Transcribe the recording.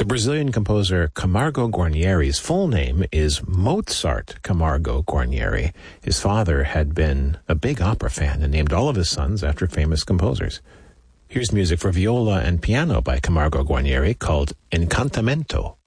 Brazilian composer Camargo Guarnieri's full name is Mozart Camargo Guarnieri. His father had been a big opera fan and named all of his sons after famous composers. Here's music for viola and piano by Camargo Guarnieri called Incantamento.